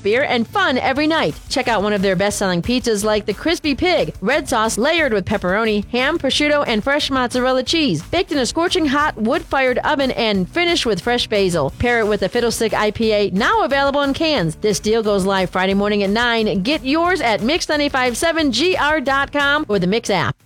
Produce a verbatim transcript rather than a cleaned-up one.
craft beer, and fun every night. Check out one of their best-selling pizzas like the Crispy Pig, red sauce layered with pepperoni, ham, prosciutto, and fresh mozzarella cheese, baked in a scorching hot wood-fired oven and finished with fresh basil. Pair it with a Fiddlestick I P A, now available in cans. This deal goes live Friday morning at nine. Get yours at mix nine five seven G R dot com or the Mix app.